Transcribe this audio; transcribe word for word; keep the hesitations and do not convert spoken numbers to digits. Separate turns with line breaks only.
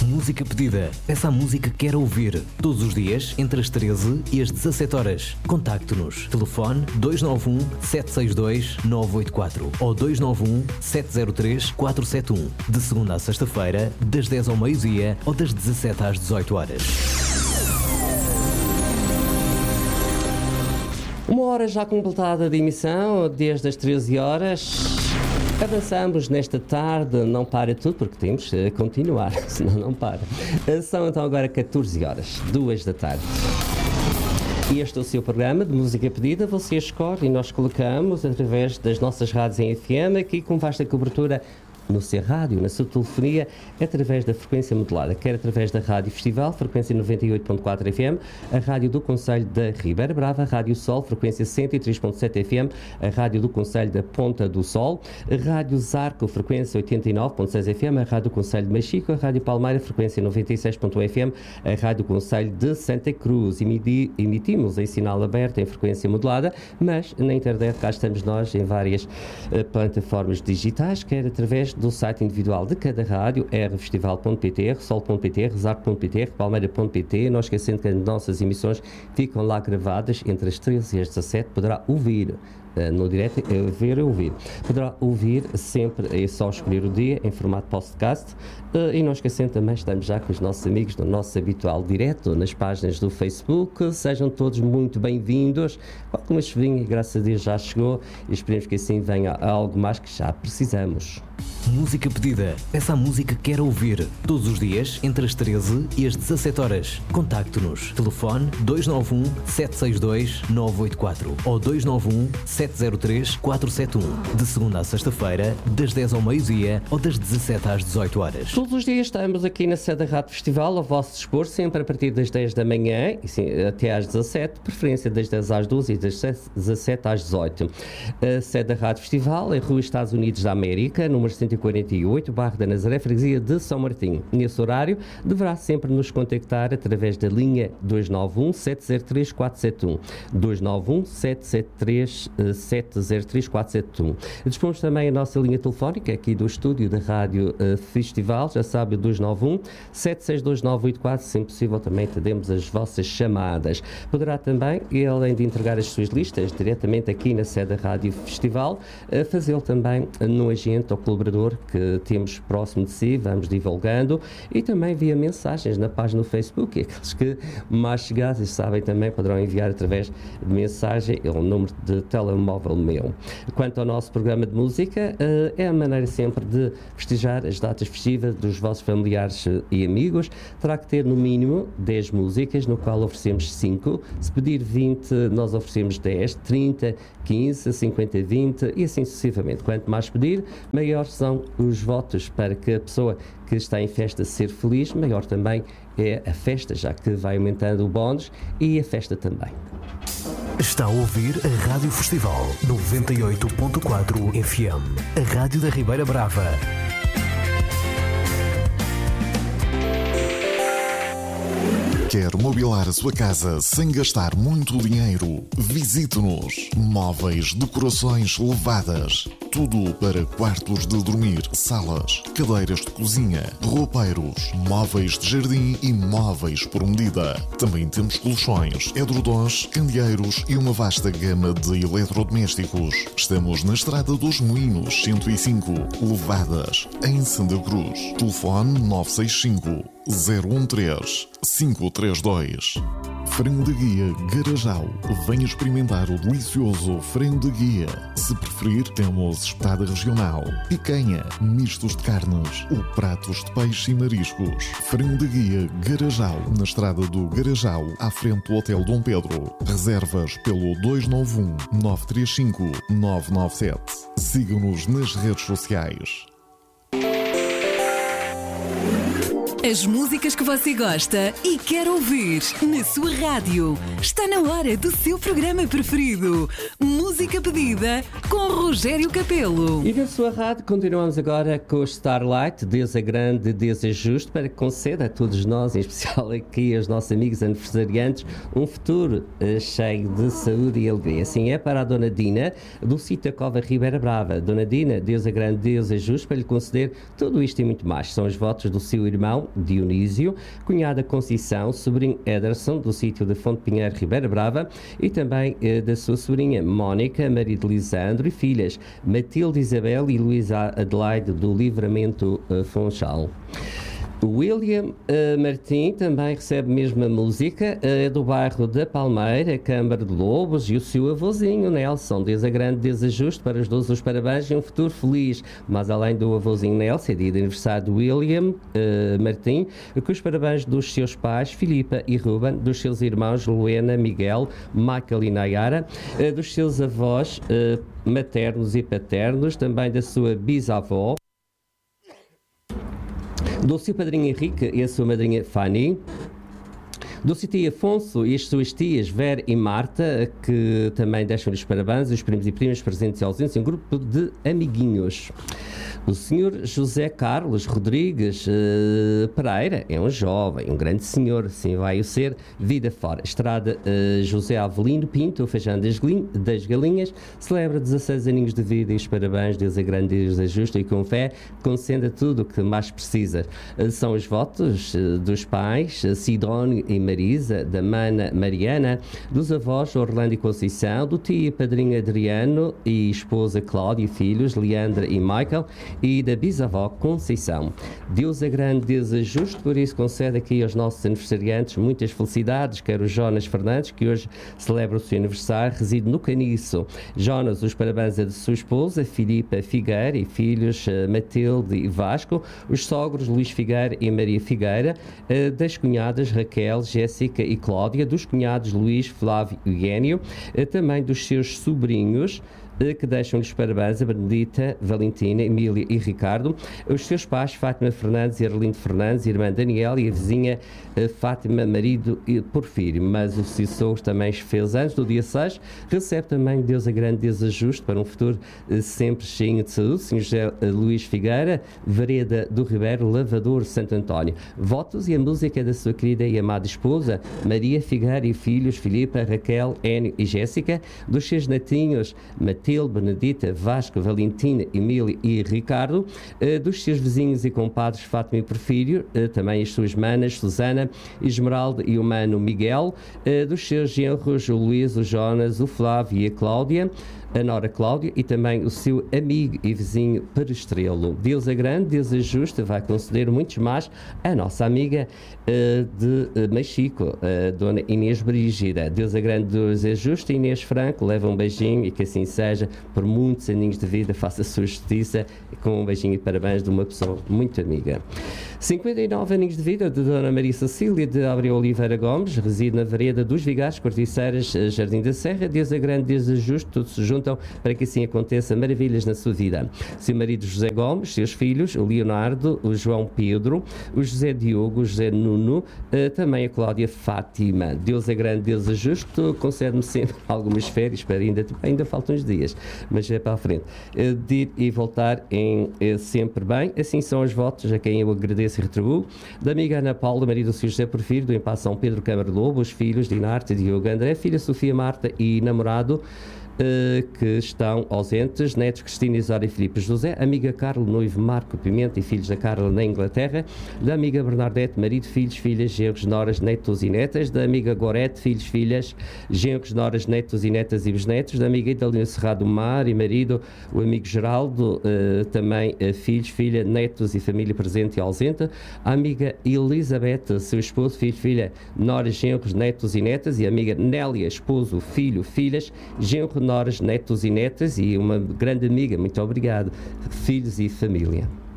Música pedida. Essa música quer ouvir. Todos os dias, entre as treze e as dezassete horas. Contacte-nos. Telefone dois nove um, sete seis dois, nove oito quatro ou dois nove um, sete zero três, quatro sete um. De segunda a sexta-feira, das dez ao meio-dia ou das dezassete às dezoito horas.
Uma hora já completada de emissão, desde as treze horas. Avançamos nesta tarde, não para tudo, porque temos a continuar, senão não para. São então agora catorze horas, duas da tarde. E este é o seu programa de música pedida, você escolhe e nós colocamos através das nossas rádios em F M, aqui com vasta cobertura no seu rádio, na sua telefonia, através da frequência modulada, quer através da Rádio Festival, frequência noventa e oito ponto quatro F M, a Rádio do Concelho da Ribeira Brava, a Rádio Sol, frequência cento e três ponto sete F M, a Rádio do Concelho da Ponta do Sol, a Rádio Zarco, frequência oitenta e nove ponto seis F M, a Rádio do Concelho de Machico, a Rádio Palmeira, frequência noventa e seis ponto um F M, a Rádio do Concelho de Santa Cruz. Emiti, emitimos em sinal aberto em frequência modulada, mas na internet cá estamos nós em várias uh, plataformas digitais, quer através do site individual de cada rádio, r festival ponto p t, sol ponto p t, resart ponto p t, palmeira ponto p t. Não esquecendo que as nossas emissões ficam lá gravadas entre as treze e as dezassete, poderá ouvir no direto, é ver e ouvir. Poderá ouvir sempre, é só escolher o dia em formato podcast. E não esquecendo também, estamos já com os nossos amigos do nosso habitual direto nas páginas do Facebook. Sejam todos muito bem-vindos. Alguma chuvinha, graças a Deus, já chegou e esperemos que assim venha algo mais que já precisamos.
Música pedida. Essa música quer ouvir. Todos os dias, entre as treze e as dezassete horas. Contacte-nos. Telefone dois nove um, sete seis dois, nove oito quatro ou dois nove um, sete zero três, quatro sete um. De segunda a sexta-feira, das dez ao meio-dia ou das dezassete às dezoito horas.
Todos os dias estamos aqui na sede da Rádio Festival, ao vosso dispor, sempre a partir das dez da manhã e sim, até às dezassete, preferência das dez às doze e das dezassete às dezoito. A sede da Rádio Festival é Rua Estados Unidos da América, número cento e quarenta e oito, bairro da Nazaré, freguesia de São Martinho. Nesse horário, deverá sempre nos contactar através da linha dois nove um, sete zero três, quatro sete um. dois nove um, sete sete três, sete zero três, quatro sete um. Dispomos também a nossa linha telefónica aqui do estúdio da Rádio uh, Festival, já sabe, o dois nove um, sete seis dois, nove oito quatro, se possível também atendemos as vossas chamadas. Poderá também, e além de entregar as suas listas diretamente aqui na sede da Rádio Festival, uh, fazê-lo também no agente ou colaborador que temos próximo de si, vamos divulgando, e também via mensagens na página do Facebook, e aqueles que mais chegados sabem também poderão enviar através de mensagem, é o número de telemóvel meu. Quanto ao nosso programa de música, é a maneira sempre de festejar as datas festivas dos vossos familiares e amigos. Terá que ter no mínimo dez músicas, no qual oferecemos cinco. Se pedir vinte, nós oferecemos dez, trinta, quinze, cinquenta, vinte e assim sucessivamente. Quanto mais pedir, maiores são os votos para que a pessoa que está em festa ser feliz, maior também é a festa, já que vai aumentando o bónus e a festa também.
Está a ouvir a Rádio Festival noventa e oito ponto quatro F M, a Rádio da Ribeira Brava.
Quer mobilar a sua casa sem gastar muito dinheiro? Visite-nos. Móveis, decorações elevadas. Tudo para quartos de dormir, salas, cadeiras de cozinha, roupeiros, móveis de jardim e móveis por medida. Também temos colchões, edredons, candeeiros e uma vasta gama de eletrodomésticos. Estamos na Estrada dos Moinhos, cento e cinco, Levadas, em Santa Cruz. Telefone nove seis cinco, zero um três, cinco três dois. Frango de guia Garajal. Venha experimentar o delicioso frango de guia. Se preferir, temos espetada regional, picanha, mistos de carnes ou pratos de peixe e mariscos. Frango de guia Garajal, na estrada do Garajal, à frente do Hotel Dom Pedro. Reservas pelo dois nove um, nove três cinco, nove nove sete. Siga-nos nas redes sociais.
As músicas que você gosta e quer ouvir na sua rádio. Está na hora do seu programa preferido. Música música pedida com Rogério Capelo.
E na sua rádio continuamos agora com o Starlight, Deus é grande, Deus é justo, para que conceda a todos nós, em especial aqui aos nossos amigos aniversariantes, um futuro uh, cheio de saúde e alegria. Assim é para a Dona Dina, do sítio Cova Ribeira Brava. Dona Dina, Deus é grande, Deus é justo, para lhe conceder tudo isto e muito mais. São os votos do seu irmão Dionísio, cunhada Conceição, sobrinho Ederson, do sítio de Fonte Pinheiro, Ribeira Brava, e também uh, da sua sobrinha Mónica, marido de Lisandro, e filhas Matilde Isabel e Luísa Adelaide, do Livramento uh, Funchal. William uh, Martim também recebe mesmo a música, uh, do bairro da Palmeira, Câmara de Lobos, e o seu avôzinho Nelson. Deus é grande, Deus é justo, para os dois os parabéns e um futuro feliz. Mas além do avôzinho Nelson, é dia de aniversário de William uh, Martim, com os parabéns dos seus pais Filipa e Ruben, dos seus irmãos Luena, Miguel, Michael e Nayara, uh, dos seus avós uh, maternos e paternos, também da sua bisavó, do seu padrinho Henrique e a sua madrinha Fanny, do seu tio Afonso e as suas tias Vera e Marta, que também deixam-lhes parabéns, os primos e primas presentes e ausentes, um grupo de amiguinhos. O senhor José Carlos Rodrigues uh, Pereira é um jovem, um grande senhor, assim vai o ser, vida fora. Estrada uh, José Avelino Pinto, o feijão das, das galinhas, celebra dezasseis aninhos de vida e os parabéns, Deus é grande, Deus é justo, e com fé conceda tudo o que mais precisa. Uh, são os votos uh, dos pais, uh, Sidónio e Marisa, da mana Mariana, dos avós Orlando e Conceição, do tio e padrinho Adriano e esposa Cláudia e filhos, Leandra e Michael, e da bisavó Conceição. Deus é grande, Deus é justo, por isso concede aqui aos nossos aniversariantes muitas felicidades, quer o Jonas Fernandes, que hoje celebra o seu aniversário, reside no Caniço. Jonas, os parabéns a de sua esposa, Filipa Figueira, e filhos Matilde e Vasco, os sogros Luís Figueira e Maria Figueira, das cunhadas Raquel, Jéssica e Cláudia, dos cunhados Luís, Flávio e Eugénio, também dos seus sobrinhos, que deixam-lhes parabéns a Benedita, Valentina, Emília e Ricardo, os seus pais Fátima Fernandes e Arlindo Fernandes, irmã Daniel, e a vizinha Fátima, marido e Porfírio. Mas o seu sogro também fez anos, no dia seis, recebe também Deus é grande, Deus é justo, para um futuro sempre cheio de saúde, senhor José Luís Figueira, Vereda do Ribeiro, Lavador, Santo António. Votos e a música da sua querida e amada esposa, Maria Figueira, e filhos Filipa, Raquel, Énio e Jéssica, dos seus netinhos, Matilde, Benedita, Vasco, Valentina, Emília e Ricardo, uh, dos seus vizinhos e compadres Fátima e Porfírio, uh, também as suas manas, Susana, Esmeralda e o mano Miguel, uh, dos seus genros, o Luís, o Jonas, o Flávio e a Cláudia, a Nora Cláudia, e também o seu amigo e vizinho Perestrelo. Deus é grande, Deus é justo, vai conceder muitos mais a nossa amiga uh, de uh, Mexico, uh, Dona Inês Brígida. Deus é grande, Deus é justo, Inês Franco, leva um beijinho e que assim seja, por muitos aninhos de vida, faça a sua justiça, com um beijinho e parabéns de uma pessoa muito amiga. cinquenta e nove aninhos de vida de Dona Maria Cecília de Abreu Oliveira Gomes, reside na Vereda dos Vigares, Corticeiras, Jardim da Serra. Deus é grande, Deus é justo, todos se juntam para que assim aconteça maravilhas na sua vida. Seu marido José Gomes, seus filhos, o Leonardo, o João Pedro, o José Diogo, o José Nuno, uh, também a Cláudia Fátima. Deus é grande, Deus é justo, concede-me sempre algumas férias, para ainda, ainda faltam uns dias, mas é para a frente. Uh, de ir e voltar em uh, sempre bem. Assim são os votos a quem eu agradeço e retribuo. Da amiga Ana Paula, marido do Sr. José Porfírio, do Empa São Pedro Câmara de Lobo, os filhos Dinarte, Diogo André, filha Sofia Marta e namorado, Uh, que estão ausentes, netos Cristina Isara e Filipe José, amiga Carla, noivo Marco Pimenta e filhos da Carla na Inglaterra, da amiga Bernadette, marido, filhos, filhas, genros, noras, netos e netas, da amiga Gorete, filhos, filhas, genros, noras, netos e netas e bisnetos, da amiga Idalina Serrado Mar e marido, o amigo Geraldo, uh, também uh, filhos, filha, netos e família presente e ausente, a amiga Elizabeth, seu esposo, filho, filha, noras, genros, netos e netas, e a amiga Nélia, esposo, filho, filhas, genro, noras, netos e netas, e uma grande amiga, muito obrigado, filhos e família.